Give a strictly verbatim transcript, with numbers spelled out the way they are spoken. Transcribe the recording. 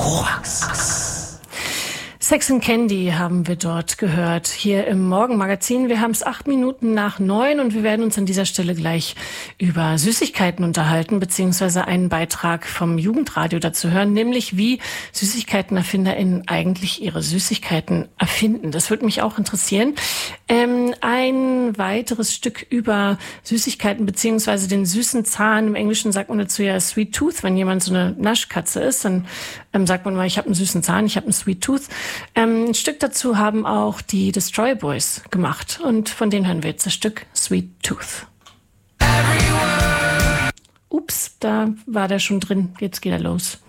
Korax. Sex and Candy haben wir dort gehört, hier im Morgenmagazin. Wir haben es acht Minuten nach neun und wir werden uns an dieser Stelle gleich über Süßigkeiten unterhalten, beziehungsweise einen Beitrag vom Jugendradio dazu hören, nämlich wie SüßigkeitenerfinderInnen eigentlich ihre Süßigkeiten erfinden. Das würde mich auch interessieren. Ähm, ein weiteres Stück über Süßigkeiten, beziehungsweise den süßen Zahn. Im Englischen sagt man dazu ja Sweet Tooth. Wenn jemand so eine Naschkatze ist, dann ähm, sagt man mal, ich habe einen süßen Zahn, ich habe einen Sweet Tooth. Ähm, ein Stück dazu haben auch die Destroy Boys gemacht und von denen hören wir jetzt das Stück Sweet Tooth. Ups, da war der schon drin. Jetzt geht er los.